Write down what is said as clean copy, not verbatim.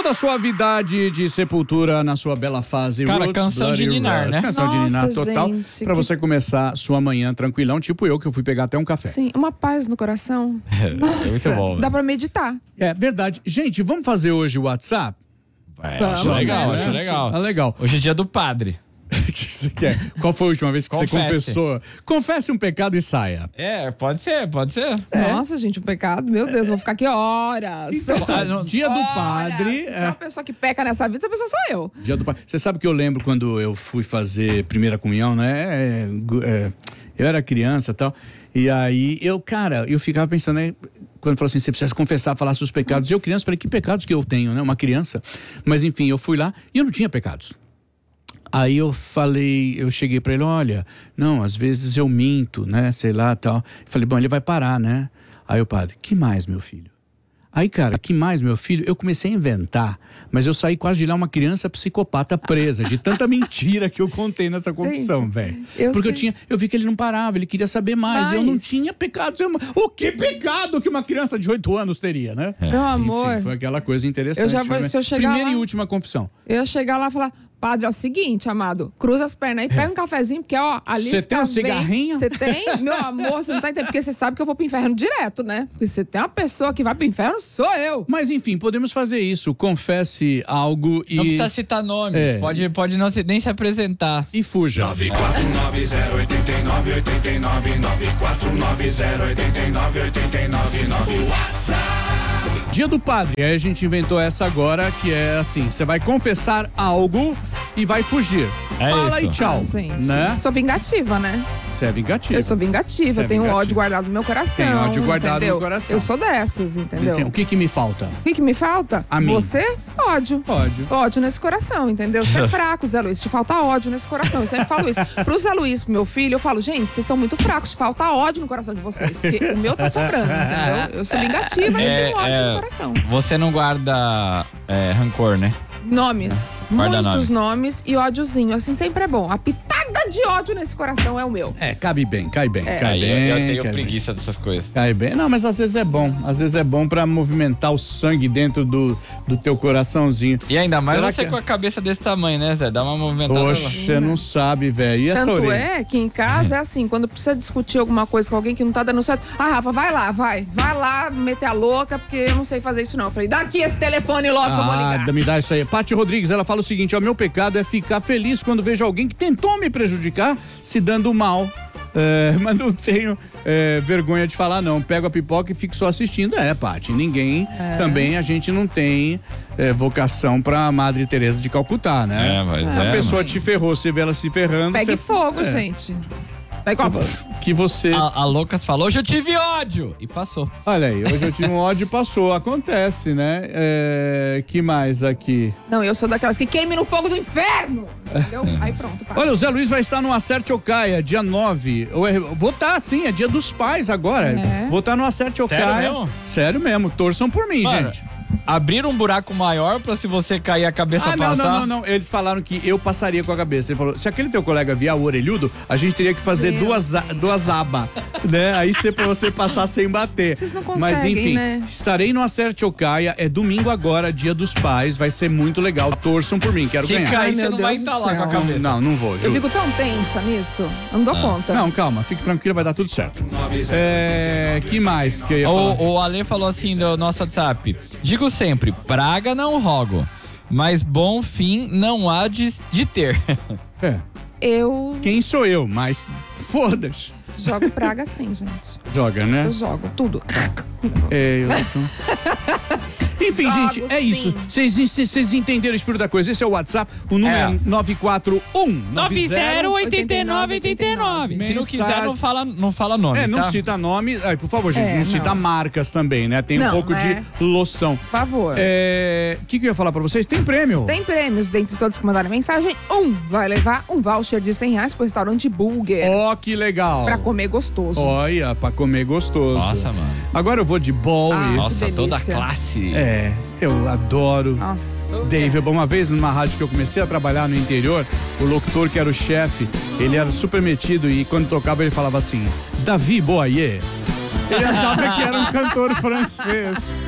Toda a suavidade de Sepultura na sua bela fase. Cara, Roots, canção Bloody de ninar, Rust. né? Canção de ninar total. Gente, pra você começar sua manhã tranquilão, tipo eu, que eu fui pegar até um café. Sim, uma paz no coração. É muito bom. Dá pra meditar. É verdade. Gente, vamos fazer hoje o WhatsApp? Acho legal, né, acho gente? legal. Ah, legal. Hoje é dia do padre. O que você quer? Qual foi a última vez que você Confesse. confessou? Confesse um pecado e saia. É, pode ser. Nossa, gente, um pecado. Meu Deus, vou ficar aqui horas. Então, dia do padre. Se é uma pessoa que peca nessa vida, essa pessoa sou eu. Dia do padre. Você sabe que eu lembro quando eu fui fazer primeira comunhão, né? Eu era criança e tal. E aí, eu ficava pensando, né? Quando falou assim, você precisa confessar, falar seus pecados. Eu, criança, falei, que pecados que eu tenho, né? Uma criança. Mas, enfim, eu fui lá e eu não tinha pecados. Aí eu cheguei pra ele, olha, não, às vezes eu minto, né, sei lá, tal. Falei, bom, ele vai parar, né? Aí o padre, que mais, meu filho? Aí, cara, que mais, meu filho? Eu comecei a inventar, mas eu saí quase de lá uma criança psicopata presa, de tanta mentira que eu contei nessa confissão, velho. Porque eu vi que ele não parava, ele queria saber mais, eu não tinha pecados. O que pecado que uma criança de 8 anos teria, né? Meu amor. Enfim, foi aquela coisa interessante. Se eu chegar Primeira lá, e última confissão. Eu ia chegar lá e falar, padre, é o seguinte, amado, cruza as pernas aí, pega um cafezinho, porque, ó, ali você tem um cigarrinho? Você tem? Meu amor, você não tá entendendo, porque você sabe que eu vou pro inferno direto, né? Porque você tem uma pessoa que vai pro inferno, sou eu. Mas, enfim, podemos fazer isso, confesse algo e... Não precisa citar nomes, pode não nem se apresentar. E fuja. 949-089-89, 949-089-89, WhatsApp. Dia do padre, aí a gente inventou essa agora, que é assim, você vai confessar algo e vai fugir. Fala isso. e tchau, Gente, né? sou vingativa, né? Você é vingativo. Eu sou vingativa, Você é eu tenho vingativa. ódio guardado no meu coração. Tem ódio guardado entendeu? no coração. Eu sou dessas, entendeu? Assim, o que me falta? O que me falta? A mim. Você? Ódio. Ódio. Ódio nesse coração, entendeu? Você é fraco, Zé Luiz. Te falta ódio nesse coração. Eu sempre falo isso. Pro Zé Luiz, pro meu filho, eu falo, gente, vocês são muito fracos. Falta ódio no coração de vocês. Porque o meu tá sobrando, entendeu? Eu sou vingativa e tenho ódio no coração. Você não guarda rancor, né? Nomes. Guarda Muitos nomes e ódiozinho. Assim sempre é bom. A pitada de ódio nesse coração é o meu. Cabe bem, cai bem. Cai bem, eu tenho cai preguiça dessas coisas. Cai bem. Não, mas às vezes é bom. Às vezes é bom pra movimentar o sangue dentro do teu coraçãozinho. E ainda mais Será você que... com a cabeça desse tamanho, né, Zé? Dá uma movimentada. Poxa, não sabe, velho. E essa Tanto orelha? é que em casa é assim, quando precisa discutir alguma coisa com alguém que não tá dando certo, Rafa, vai lá meter a louca, porque eu não sei fazer isso não. Eu falei, dá aqui esse telefone logo que eu vou ligar. Me dá isso aí. Paty Rodrigues, ela fala o seguinte, ó, meu pecado é ficar feliz quando vejo alguém que tentou me prejudicar se dando mal. Mas não tenho vergonha de falar, não. Pego a pipoca e fico só assistindo. Paty, ninguém, também a gente não tem vocação pra Madre Teresa de Calcutá, né? Mas a pessoa te ferrou, você vê ela se ferrando. Pegue fogo, gente. Que você... A Lucas falou, hoje eu tive ódio! E passou. Olha aí, hoje eu tive um ódio e passou. Acontece, né? Que mais aqui? Não, eu sou daquelas que queime no fogo do inferno! Entendeu? Aí pronto, pá. Olha, o Zé Luiz vai estar no Acerte ou Caia, dia 9. Vou estar, sim, é dia dos pais agora. Vou estar no Acerte ou Sério Caia. mesmo? Sério mesmo, torçam por mim, gente. Abrir um buraco maior pra se você cair a cabeça passar? Não. Eles falaram que eu passaria com a cabeça. Ele falou, se aquele teu colega vier o orelhudo, a gente teria que fazer duas abas, né? Aí pra você passar sem bater. Vocês não conseguem, mas enfim, né? estarei no Acerte ou Caia, é domingo agora, dia dos pais, vai ser muito legal. Torçam por mim, quero ganhar. Se cair, Ai, você meu não vai Deus estar do lá com a céu. cabeça. Não vou, juro. Eu fico tão tensa nisso. Eu não dou conta. Não, calma, fique tranquila, vai dar tudo certo. Que mais que eu ia falar? O Ale falou assim do nosso WhatsApp. Digo sempre, praga não rogo, mas bom fim não há de ter. Quem sou eu? Mas foda-se. Jogo praga sim, gente. Joga, né? Eu jogo tudo. Enfim, Jogo, gente, é isso. Vocês entenderam o espírito da coisa. Esse é o WhatsApp. O número é 941-90-89-89. Se não quiser, não fala nome, não tá? cita nome. Por favor, gente, não cita marcas também, né? Tem um pouco de loção. Por favor. O que eu ia falar pra vocês? Tem prêmio. Tem prêmios. Dentre todos que mandarem mensagem, vai levar um voucher de R$100 pro restaurante Burger. Que legal. Pra comer gostoso. Olha, pra comer gostoso. Nossa, mano. Agora eu vou de Bowie. Nossa, que toda a delícia. classe. Eu adoro. Nossa. Dave, uma vez numa rádio que eu comecei a trabalhar no interior, o locutor que era o chefe, ele era super metido e quando tocava ele falava assim, Davi Boyer. Ele achava que era um cantor francês.